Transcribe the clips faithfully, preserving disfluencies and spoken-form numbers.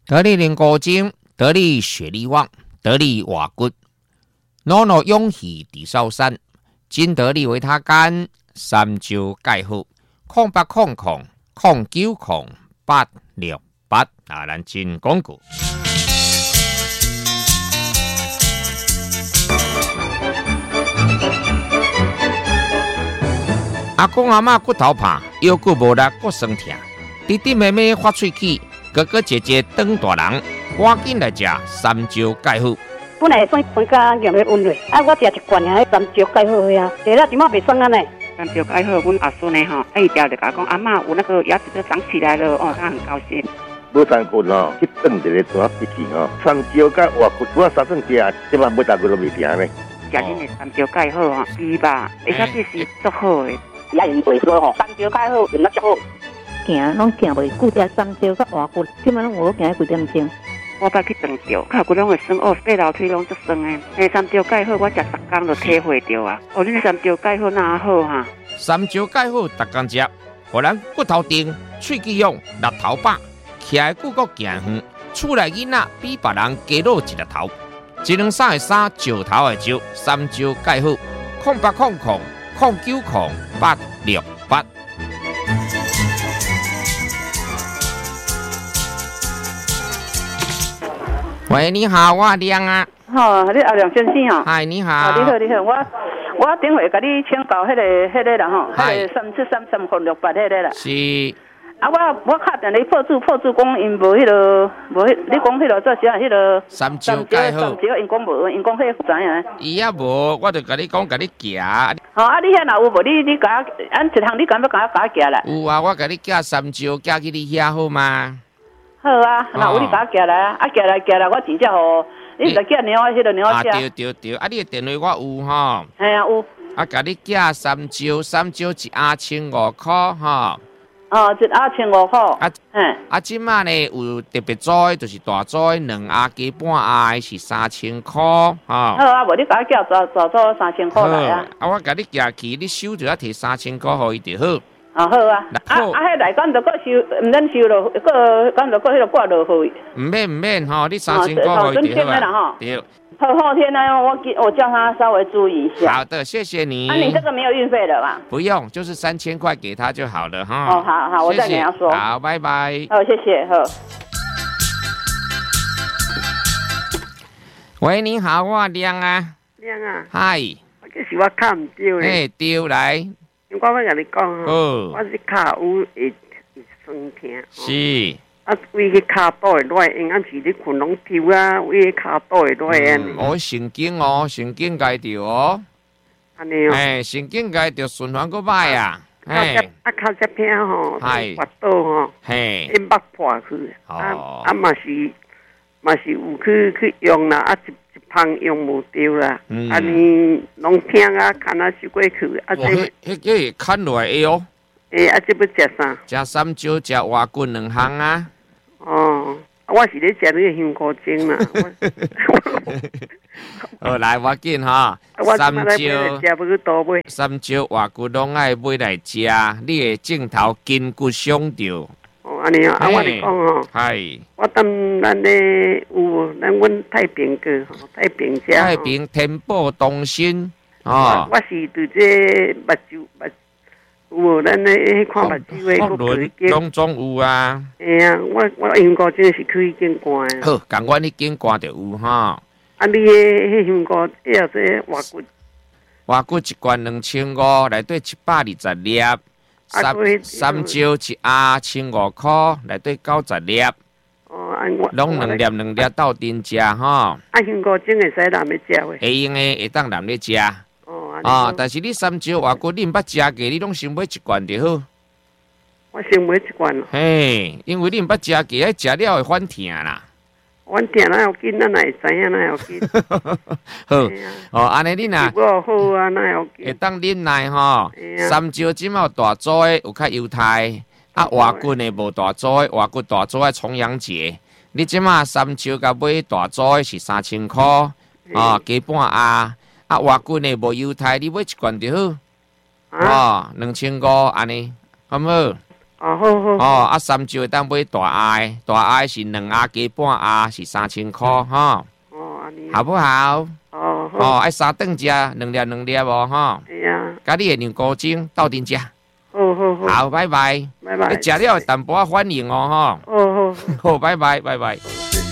得力灵骨精，得力血力旺，得力瓦骨，努努勇气地少山，金得力维他干，三焦钙好，空八空空空九空八六八啊，咱真讲过。阿公阿嬷骨头怕，腰骨无力，骨酸痛，弟弟妹妹发喙齿，哥哥姐姐当大人，赶紧来食三焦钙好。 本来酸酸甲用咧温热，啊，我食一罐啊，三焦钙好呀，食了即马袂酸安尼。 三焦钙好，阮阿孙呢吼，他一条就甲讲阿嬷，我那个牙齿都长起来了哦，他很高兴。 无三骨吼，去炖一个怎笔记吼，三焦甲活骨，我三顿食，即马每大骨都袂停呢。 食恁的三焦钙好吼，猪吧，而且这是足好的。 也用袂错吼，三焦钙好用得足好。 行拢行袂久，食三焦甲活骨，即马拢有行几点钟。 我捌去长着，脚骨拢会酸哦，爬楼梯拢足酸的。诶，三焦钙好，我食十工就体会着啊。哦，恁三焦钙好哪好哈？ 三焦钙好，逐工食，互咱骨头硬，喙齿勇，力头饱，徛的骨骼行远，厝内囡仔比别人加露一粒头。一两三的三，石头的石，三焦钙好，空八空空空九空八六八。喂，你好，我亮啊。 好，你阿亮先生哦。 嗨，你好。 啊，你好，你好，我我顶回甲你请教迄个迄个啦吼，迄个三七三三空六八迄个啦。 是。 啊，我我敲电你破主破主讲因无迄个无迄，你讲迄个做啥迄个三焦钙好。 三焦因讲无，因讲迄个知影。 伊也无，我就甲你讲，甲你行。 哦，啊，你遐若有无？你你甲俺一项，你敢要甲我甲行啦？ 有啊，我甲你寄三焦，寄去你遐好吗？ 好啊，那有你甲我寄来啊，啊寄来寄来，我直接吼，你就寄鸟啊，迄个鸟吃。 啊，对对对，啊，你的电话我有吼。 系啊，有。 啊，甲你寄三焦，三焦一盒千五块吼。 哦，一盒千五块。 啊，嗯。啊，即马呢有特别做，就是大做两盒加半盒是三千块，吼。好啊，无你甲我寄大大做三千块来啊。 啊，我甲你寄去，你收就要摕三千块互伊就好。 啊好啊，啊啊，迄内间就搁收，毋免收咯，搁敢就搁迄个挂落去。 毋免毋免吼，你三千块互伊就好啊。对。 好后天呢，我我叫他稍微注意一下。 好的，谢谢你。 啊，你这个没有运费的吧？ 不用，就是三千块给他就好了哈。 哦，好好，我再跟他说。 好，拜拜。 好，谢谢，好。 喂，你好，我亮啊。 亮啊。 嗨。 这是我卡唔对咧。 嘿，对来。 我要甲你讲吼，我是脚有会会酸痛。 是。 啊，为个骹肚会软，因暗时你困拢抽啊，为个骹肚会软安尼。 我神经哦，神经该着哦。 安尼哦。 哎，神经该着循环个歹啊。 哎。啊，骹只片吼，滑倒吼， 嘿， 因目破去。啊啊嘛是嘛是有去去用啦，啊一一旁用无着啦。嗯。安尼拢听啊，看啊收过去。啊， 这迄个看落来哦。 诶，啊，这要食啥？ 食三焦，食活骨两项啊。 哦，我是咧食那个香菇精啦。 好，来我紧哈。三焦，三焦活骨拢爱买来食，你的镜头筋骨伤着。 哦，安尼啊，啊，我咧讲吼， 系。 我等咱咧有咱阮太平个吼，太平遮。 太平天宝东新哦。 我是对这目睭目。有咱咧看目睭诶， 福伦拢总有啊。 哎呀，我我香菇真是去见关。 好，共阮迄间关就有哈。 啊，你迄香菇也是活骨。 活骨一罐两千五，内底一百二十粒。三三焦一盒千五块，内底九十粒。 哦，安我。 拢两粒两粒斗阵食哈。 啊，香菇真会使南咧食喂。 会用诶，会当南咧食。啊！但是你三焦活骨，你毋捌食过，你拢先买一罐就好。 我先买一罐咯。 嘿，因为你毋捌食过，爱食了会反痛啦。 反痛哪有紧，咱哪会知影哪有紧。 好，哦，安尼你若我好啊，哪有紧。 会当忍耐吼。三焦即马有大组诶，有较犹太，啊活骨诶无大组诶，活骨大组诶重阳节。你即马三焦甲买大组诶是三千块，啊加半盒。啊，活骨呢无犹太，你买一罐就好。哦，两千五安尼，好唔好？ 哦，好好。 哦，啊，三招会当买大鸭，大鸭是两鸭加半鸭是三千块哈。 哦，安尼。 好不好？ 哦好。 哦，爱三顿食，两粒两粒哦哈。 哎呀。 家你的牛骨精到店食。 好好好。 好，拜拜。 拜拜。 你食了淡薄欢迎哦哈。 哦好。好，拜拜拜拜。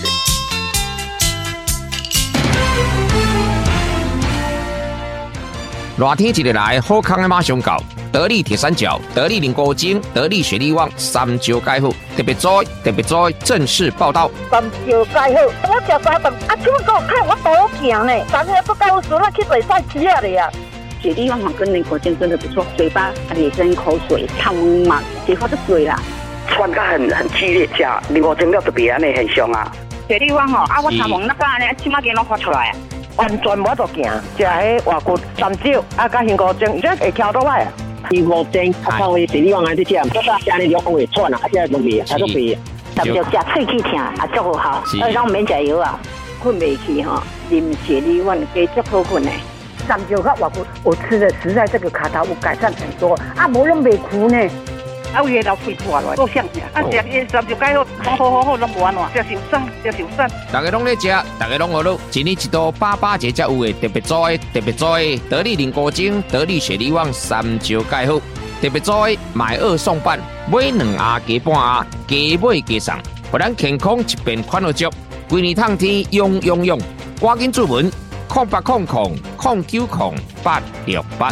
热天一日来，好康的马上到。得力铁三角、得力凝固精、得力雪力旺三招解好，特别注意，特别注意，正式报道。 三招解好，我食三顿，啊，怎么讲看我多行呢？昨天不告诉我去比赛吃了呀。 雪力旺跟凝固精真的不错，嘴巴也跟口水烫嘛，结发的水啦， 喘得很很激烈，吃凝固精了特别安尼很凶啊。 雪力旺吼，啊，我头毛那个安尼，起码给拢发出来啊。 完全无得行，食迄外骨三招，啊，甲凝固精，伊这会翘倒来啊。 凝固精，啊，靠伊雪力旺安尼食，这个安尼就会喘啊，啊，这容易，啊，都肥。 三招食喙齿疼，啊，足好好，而且免食药啊，困袂去吼，啉雪力旺加足好困的。 三招甲外骨，我吃的实在这个卡头有改善很多，啊，无拢袂苦呢。 啊，有个老肺破落，够像呀！啊，食伊三招解好，好好好好，拢无安怎，食受伤，食受伤。 大家拢咧食，大家拢学路，一年一度八八节才有诶，特别注意，特别注意，得力凝固精、得力雪力旺三招解好，特别注意，买二送半，买两鸭加半鸭，加买加送，互咱健康一边款落足，规年通天用用用，赶紧注文，空八空空空九空八六八。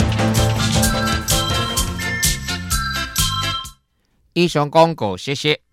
以上广告，谢谢。